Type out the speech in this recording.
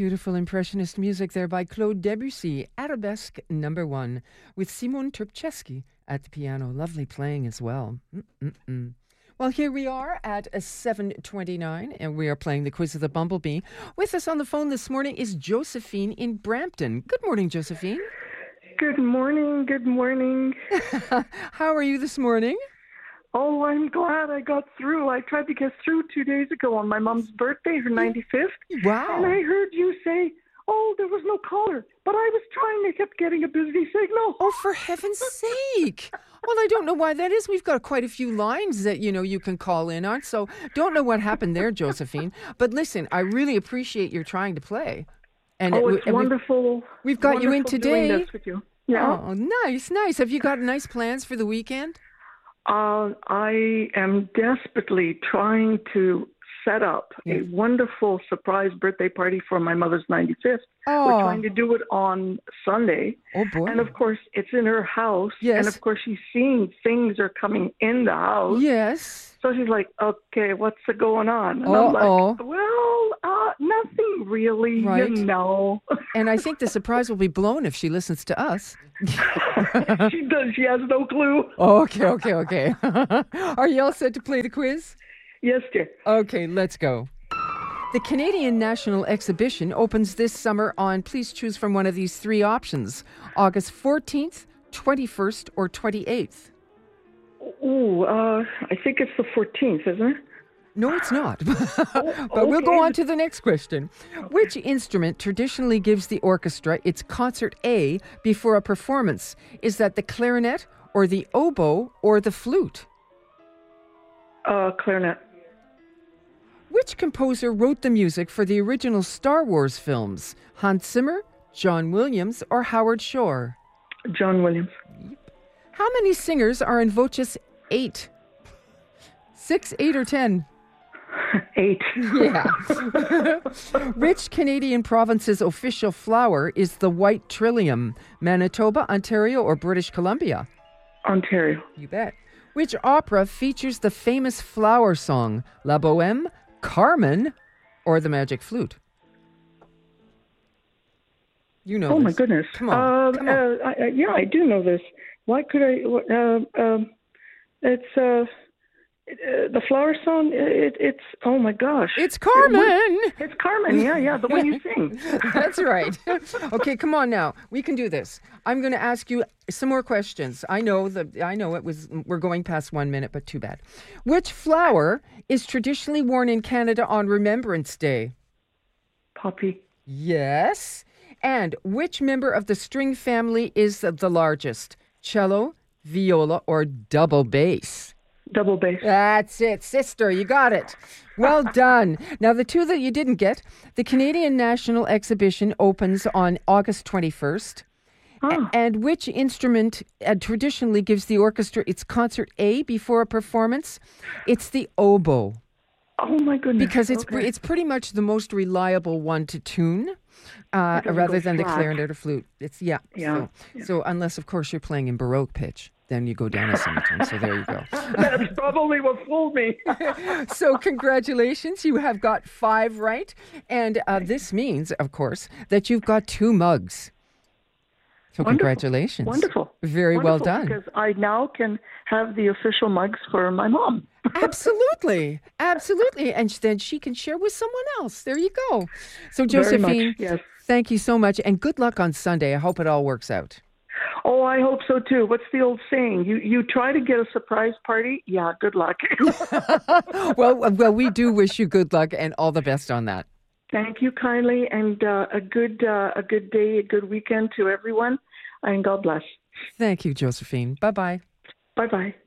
Beautiful impressionist music there by Claude Debussy, Arabesque No. 1, with Simon Turpczewski at the piano. Lovely playing as well. Well, here we are at 7:29, and we are playing the Quiz of the Bumblebee. With us on the phone this morning is Josephine in Brampton. Good morning, Josephine. Good morning, good morning. How are you this morning? Oh, I'm glad I got through. I tried to get through 2 days ago on my mom's birthday, her 95th. Wow. And I heard you say, oh, there was no caller. But I was trying, I kept getting a busy signal. Oh, for heaven's sake. Well, I don't know why that is. We've got quite a few lines that, you can call in on. So don't know what happened there, Josephine. But listen, I really appreciate your trying to play. And it's wonderful. We've got you in today. Doing this with you. Yeah. Oh, nice. Have you got nice plans for the weekend? I am desperately trying to set up a wonderful surprise birthday party for my mother's 95th. Oh. We're trying to do it on Sunday. Oh, boy. And, of course, it's in her house. Yes. And, of course, she's seeing things are coming in the house. Yes. So she's like, okay, what's going on? And I'm like, well, nothing really, right. And I think the surprise will be blown if she listens to us. She does. She has no clue. Okay. Are you all set to play the quiz? Yes, dear. Okay, let's go. The Canadian National Exhibition opens this summer on, please choose from one of these three options, August 14th, 21st, or 28th. Ooh, I think it's the 14th, isn't it? No, it's not. But we'll go on to the next question. Okay. Which instrument traditionally gives the orchestra its concert A before a performance? Is that the clarinet, or the oboe, or the flute? Clarinet. Which composer wrote the music for the original Star Wars films? Hans Zimmer, John Williams, or Howard Shore? John Williams. How many singers are in Voces 8? 6, 8, or 10? 8. Yeah. Which Canadian province's official flower is the white trillium? Manitoba, Ontario, or British Columbia? Ontario. You bet. Which opera features the famous flower song? La Bohème, Carmen, or The Magic Flute? You know. Oh, this. My goodness. Come on. I do know this. Why could I? It's the flower song. It's oh my gosh. It's Carmen. It's Carmen. Yeah, the one you sing. That's right. Okay, come on now. We can do this. I'm going to ask you some more questions. I know we're going past 1 minute, but too bad. Which flower is traditionally worn in Canada on Remembrance Day? Poppy. Yes. And which member of the string family is the largest? Cello, viola, or double bass? Double bass. That's it, sister. You got it. Well done. Now, the two that you didn't get, the Canadian National Exhibition opens on August 21st. Oh. And which instrument traditionally gives the orchestra its concert A before a performance? It's the oboe. Oh, my goodness. Because it's pretty much the most reliable one to tune, rather than the clarinet or flute. So unless, of course, you're playing in Baroque pitch, then you go down a semitone. So there you go. That's probably what fooled me. So congratulations. You have got 5 right. And this means, of course, that you've got 2 mugs. So Wonderful. Congratulations. Wonderful. Very well done. Because I now can have the official mugs for my mom. Absolutely. And then she can share with someone else. There you go. So Josephine, yes. Thank you so much. And good luck on Sunday. I hope it all works out. Oh, I hope so too. What's the old saying? You try to get a surprise party? Yeah, good luck. Well, we do wish you good luck and all the best on that. Thank you kindly, and a good day, a good weekend to everyone, and God bless. Thank you, Josephine. Bye-bye. Bye-bye.